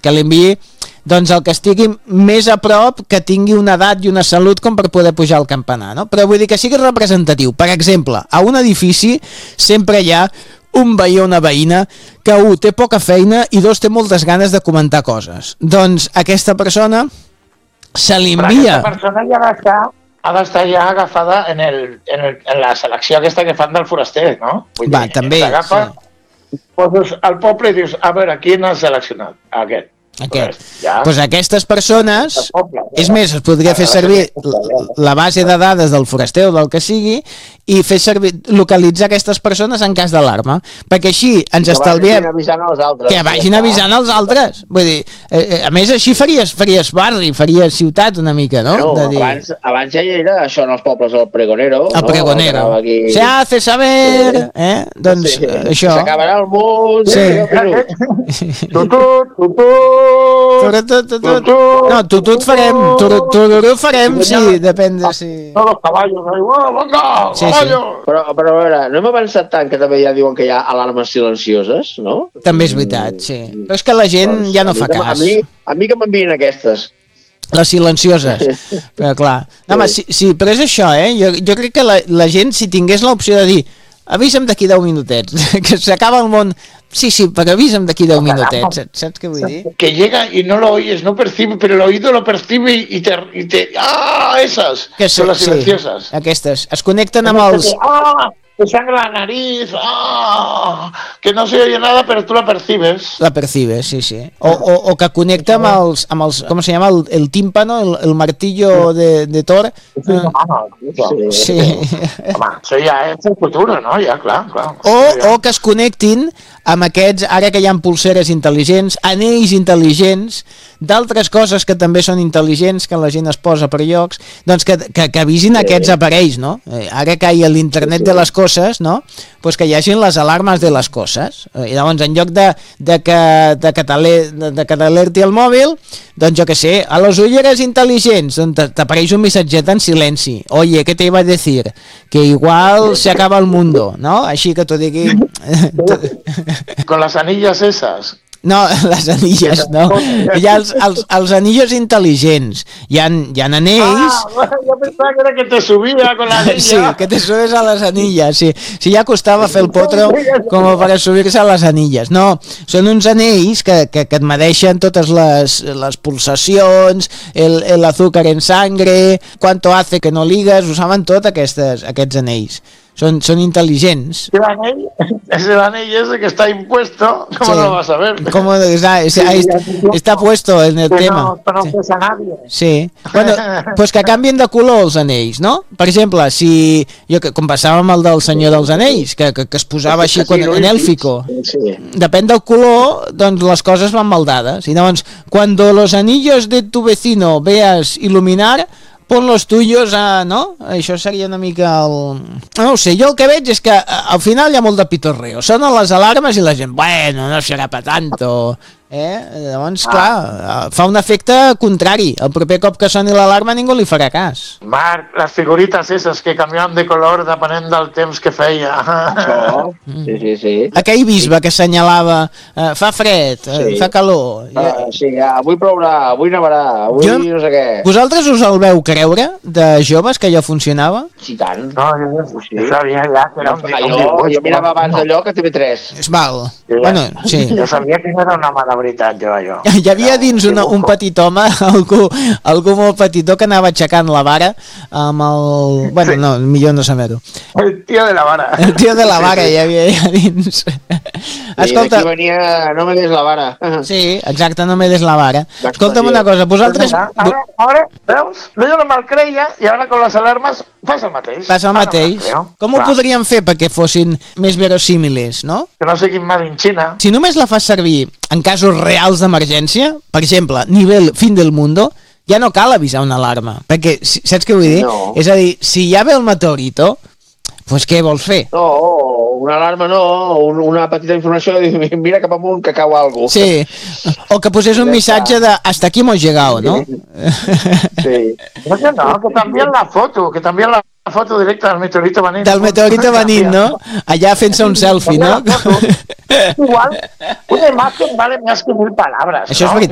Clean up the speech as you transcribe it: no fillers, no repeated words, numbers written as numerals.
que l'enviï doncs el que estigui més a prop, que tingui una edat i una salut com per poder pujar al campanar, no? Però vull dir que sigui representatiu. Per exemple, a un edifici sempre hi ha un veí o una veïna que, un, té poca feina i dos, té moltes ganes de comentar coses. Doncs aquesta persona se li envia... Aquesta persona ja ha d'estar ja agafada en la selecció aquesta que fan del foraster, no? Vull dir, també, poses al poble i dius, a veure, qui n'ha seleccionat? Aquest. Pues aquestes persones, és més, es podria fer servir la base de dades del foraster o del que sigui i fer servir, localitzar aquestes persones en cas d'alarma, perquè així ens estalviem que vagin avisant els altres. Vull dir, a més així faries barri, faries ciutat una mica, no? Abans ja era això en els pobles, el pregonero. El pregonero. Se hace saber, doncs això. S'acabarà el món. No, tutut farem, tururú farem, sí, depèn de si... Todos los caballos, venga, caballos! Però a veure, no hem avançat tant que també ja diuen que hi ha alarmes silencioses, no? També és veritat, sí. Però és que la gent ja no fa cas. A mi que m'envien aquestes. Les silencioses, però clar. No, home, sí, però és això, jo crec que la gent, si tingués l'opció de dir avisa'm d'aquí 10 minutets, que s'acaba el món... Sí, pero avísame de aquí 10 minutets, ¿sabes qué voy a decir? Que llega y no lo oyes, no percibe, pero el oído lo percibe y te... ¡Ah! Esas son las silenciosas. Sí, aquestes. Es connecten amb els... ¡Ah! Te sangra la nariz, ¡ah! Que no se oye nada, pero tú la percibes. La percibes, sí. O que connecta amb els ¿cómo se llama? El tímpano, el martillo de Thor. Sí. Home, això ja és el futur, no? Ja, clar. O que es connectin amb aquests, ara que hi ha pulseres intel·ligents, anells intel·ligents, d'altres coses que també són intel·ligents, que la gent es posa per llocs, doncs que avisin aquests aparells, no? Ara que hi ha l'internet de les coses, no? Pues que hi hagin les alarmes de les coses. I llavors, en lloc de que t'alerti el mòbil, doncs jo què sé, a les ulleres intel·ligents, doncs t'apareix un missatget en silenci. Oye, ¿qué te iba a decir? Que igual se acaba el mundo, no? Així que t'ho digui... Con las anillas esas. No, les anilles, no. Hi ha els anillos intel·ligents. Hi ha anells... jo pensava que era que te subia con la anilla. Sí, que te subes a les anilles, sí. Si ja costava fer el potro com per subir-se a les anilles. No, són uns anells que et medeixen totes les pulsacions, el azúcar en sangre, cuánto hace que no ligues, ho saben tot aquests anells. Son inteligents. Ese anillo ese que está impuesto, ¿cómo sí. Lo vas a ver? ¿Cómo está puesto en el tema? No sí. A nadie. Sí. Bueno, pues que canvien de color els anells, no? Per exemple, si com passava amb el del Senyor dels Anells, que es posava així en élfico. Sí. Depèn del color, doncs les coses van mal dades. I llavors, cuando los anillos de tu vecino veas iluminar, pon los tuyos no? Això seria una mica el... No ho sé, jo el que veig és que al final hi ha molt de pitorreo. Sonen les alarmes i la gent, bueno, no serà pa tanto. Llavors, clar, fa un efecte contrari. El proper cop que soni l'alarma ningú li farà cas. Marc, les figuritas esas que canviaven de color depenent del temps que feia. Sí. Aquell bisbe que assenyalava fa fred, fa calor. Sí, avui plourà, avui nevarà, avui no sé què. Vosaltres us el veu creure de joves que allò funcionava? Sí, tant. No, jo sabia ja que era un dibuix. Jo mirava abans allò que TV3. Val. Bueno, sí. Jo sabia que no era una mala veritat, jo. Hi havia dins un petit home, algú molt petitó que anava aixecant la vara amb el... Bueno, no, millor no saber-ho. El tío de la vara. El tío de la vara hi havia allà dins. Escolta... Aquí venia, no me des la vara. Sí, exacte, no me des la vara. Escolta'm una cosa, vosaltres... Ara, veus? Jo no me'l creia i ara con les alarmes passa el mateix. Passa el mateix. Com ho podríem fer perquè fossin més verosímiles, no? Que no siguin mal en Xina. Si només la fas servir en casos reals d'emergència, per exemple, nivell fin del mundo, ja no cal avisar una alarma, perquè saps què vull dir? No. És a dir, si ja ve el meteorito, doncs què vols fer? No, una alarma no, una petita informació de dir, mira cap amunt que cau algú. Sí, o que posés un missatge de hasta aquí hemos llegado, ¿no? Sí. No, que también la foto, la foto directa del meteorito venint. Del meteorito venint, no? Allà fent-se un selfie, no? Igual, una imagen vale más que 1000 palabras. Això és veritat.